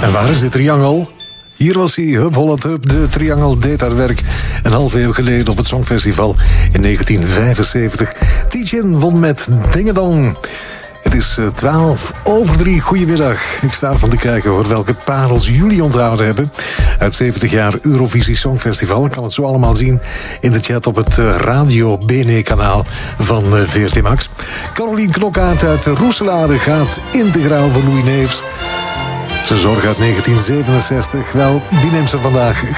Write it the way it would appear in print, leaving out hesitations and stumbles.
En waar is de triangel? Hier was hij, Hup Holland Hup. De triangel deed haar werk een half eeuw geleden op het Songfestival in 1975. Tijen won met Dingedong. Het is 3:12. Goedemiddag. Ik sta ervan te kijken hoor welke parels jullie onthouden hebben. Uit 70 jaar Eurovisie Songfestival. Ik kan het zo allemaal zien in de chat op het Radio Bene-kanaal van VRT Max. Carolien Knokkaert uit Roeselare gaat integraal voor Louis Neefs. Zijn zorg uit 1967. Wel, die neemt ze vandaag